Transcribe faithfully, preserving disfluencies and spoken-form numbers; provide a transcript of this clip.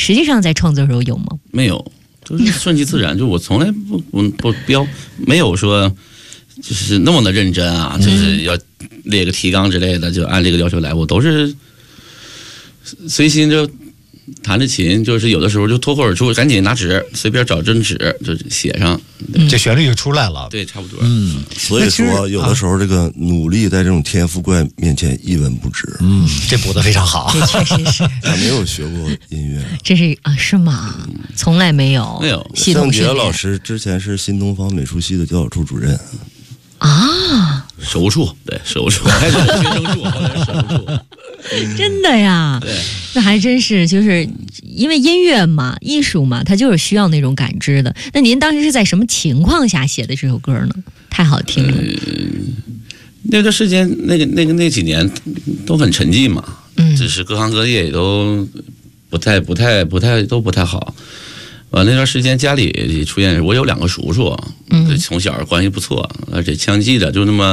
实际上在创作的时候有吗？ 没有，就是顺其自然。就我从来不不不标，没有说就是那么的认真啊，就是要列个提纲之类的，就按这个要求来。我都是随心就弹着琴，就是有的时候就脱口而出，赶紧拿纸，随便找张纸就写上， 这旋律就出来了。 对，差不多。 嗯，所以说有的时候这个努力在这种天赋怪面前一文不值。 嗯，这补得非常好。 这确实是。 他没有学过音乐， 这是啊，是吗？从来没有， 没有。 系统训练。 盛杰老师之前是新东方美术系的教导处主任啊， 手务处，对，手务处，还是学生处，后来手务处。 真的呀？ 对， 那还真是，就是因为音乐嘛，艺术嘛，它就是需要那种感知的。那您当时是在什么情况下写的这首歌呢？太好听了。 嗯、那段时间，那个那个那几年都很沉寂嘛，嗯，只是各行各业也都不太不太不太都不太好。完那段时间家里出现，我有两个叔叔，嗯，从小关系不错，而且枪击的就那么。